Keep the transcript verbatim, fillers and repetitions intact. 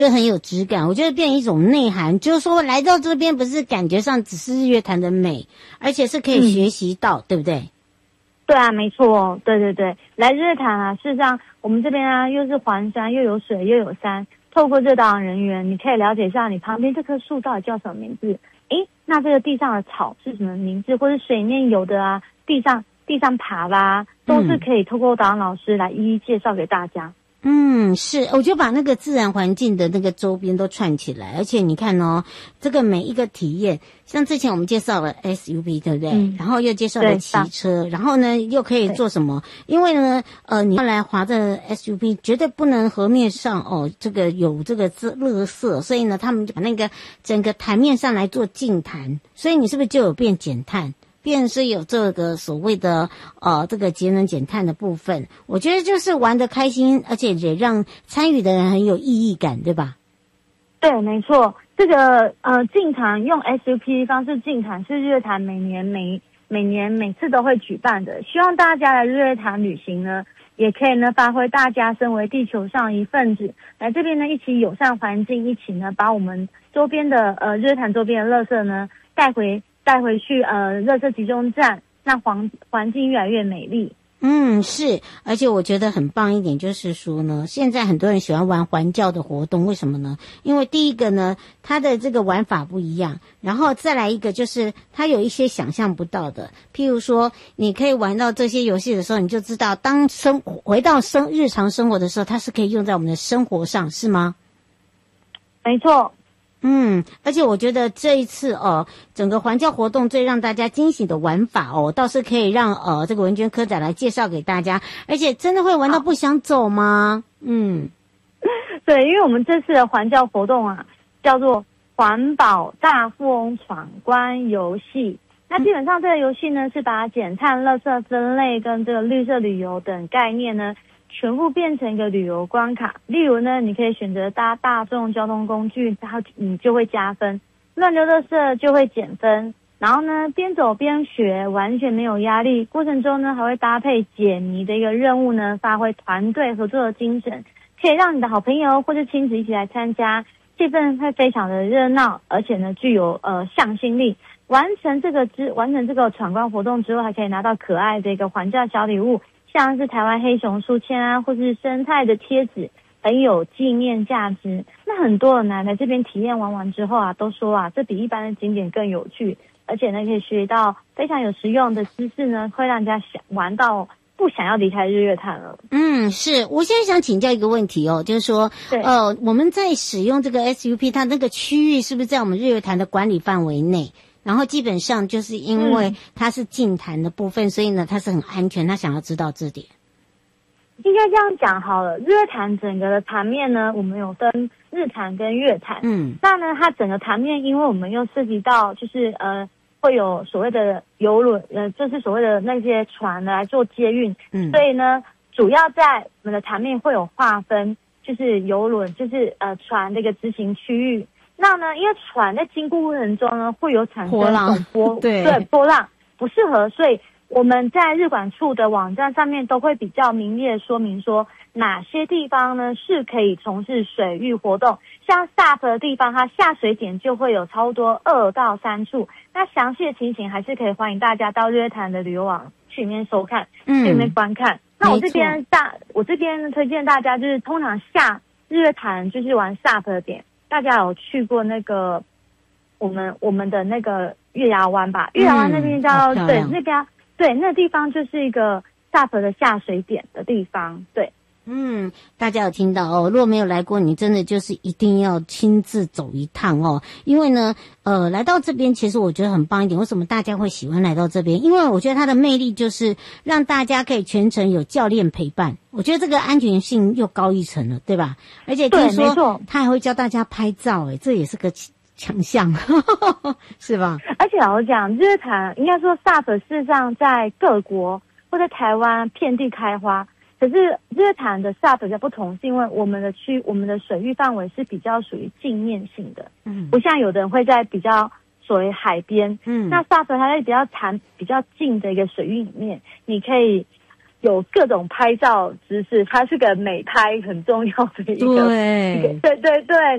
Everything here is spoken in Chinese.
就很有质感，我觉得变成一种内涵，就是说来到这边不是感觉上只是日月潭的美，而且是可以学习到、嗯、对不对？ 对啊，没错，对对对，来日月潭啊，事实上我们这边啊又是环山，又有水又有山，透过这导览人员，你可以了解一下你旁边这棵树到底叫什么名字，诶，那这个地上的草是什么名字，或者水面有的啊，地上地上爬啦，都是可以透过导览老师来一一介绍给大家。 嗯，是，我就把那个自然环境的那个周边都串起来，而且你看哦，这个每一个体验，像之前我们介绍了 S U V， 对不对？嗯、然后又介绍了骑车，然后呢又可以做什么？因为呢，呃，你要来滑这 S U V， 绝对不能河面上哦，这个有这个垃圾，所以呢，他们就把那个整个潭面上来做净滩，所以你是不是就有变减碳？便是有这个所谓的呃这个节能减碳的部分，我觉得就是玩得开心，而且也让参与的人很有意义感，对吧？ 对，没错，这个呃净坛用 S U P 方式净坛是日月潭每年每每年每次都会举办的，希望大家来日月潭旅行呢，也可以呢发挥大家身为地球上一份子，来这边呢一起友善环境，一起呢把我们周边的呃日月潭周边的垃圾呢带回。带回去呃垃圾集中站，让环环境越来越美丽。 嗯，是，而且我觉得很棒一点就是说呢，现在很多人喜欢玩环教的活动，为什么呢？因为第一个呢，它的这个玩法不一样，然后再来一个就是它有一些想象不到的，譬如说你可以玩到这些游戏的时候，你就知道当生回到生日常生活的时候，它是可以用在我们的生活上，是吗？ 没错。 嗯，而且我觉得这一次哦，整个环教活动最让大家惊喜的玩法哦，倒是可以让呃这个文娟科长来介绍给大家，而且真的会玩到不想走吗？嗯， 对，因为我们这次的环教活动啊，叫做环保大富翁闯关游戏。那基本上这个游戏呢，是把减碳、垃圾分类跟这个绿色旅游等概念呢，全部变成一个旅游关卡。例如呢，你可以选择搭大众交通工具，它你就会加分；乱丢垃圾就会减分。然后呢，边走边学，完全没有压力。过程中呢，还会搭配解谜的一个任务呢，发挥团队合作的精神，可以让你的好朋友或者亲子一起来参加，气氛会非常的热闹，而且呢，具有呃向心力。完成这个之完成这个闯关活动之后，还可以拿到可爱的一个环教小礼物。像是台湾黑熊书签啊，或是生态的贴纸，很有纪念价值。那很多人呢来这边体验玩完之后啊，都说啊，这比一般的景点更有趣，而且呢可以学到非常有实用的知识呢，会让人家想玩到不想要离开日月潭了。 嗯，是。我现在想请教一个问题哦，就是说，呃，我们在使用这个 S U P， 它那个区域是不是在我们日月潭的管理范围内？然后基本上就是因为它是净坛的部分、嗯、所以呢它是很安全，他想要知道这点。 应该这样讲好了，日月潭整个的潭面呢，我们有分日潭跟月潭。嗯，那呢它整个潭面，因为我们又涉及到就是呃会有所谓的邮轮，呃就是所谓的那些船来做接运。嗯，所以呢主要在我们的潭面会有划分，就是邮轮就是呃船的一个执行区域。那呢，因为船在经过过程中呢，会有产生波浪， 波对对波浪不适合，所以我们在日管处的网站上面都会比较明列说明说哪些地方呢是可以从事水域活动。像 S U P 的地方，它下水点就会有超多二到三处。那详细的情形还是可以欢迎大家到日月潭的旅游网去里面收看，嗯，去里面观看。那我这边大，我这边推荐大家就是通常下日月潭就是玩 S U P 的点。大家有去过那个我们我们的那个月牙湾吧？月牙湾那边叫、嗯、对那边对那地方就是一个 S U P 的下水点的地方，对。 嗯，大家有听到哦？如果没有来过，你真的就是一定要亲自走一趟哦。因为呢，呃，来到这边，其实我觉得很棒一点。为什么大家会喜欢来到这边？因为我觉得它的魅力就是让大家可以全程有教练陪伴。我觉得这个安全性又高一层了，对吧？而且听说他还会教大家拍照，诶，这也是个强项，是吧？ 而且老实讲，日月潭应该说 S U P 事实上在各国或在台湾遍地开花。可是日月潭的 S U P 比较不同，是因为我们的区我们的水域范围是比较属于镜面性的，嗯，不像有的人会在比较所谓海边，嗯，那 S U P 它在比较长比较近的一个水域里面，你可以有各种拍照姿势，它是个美拍很重要的一个， 对对对对。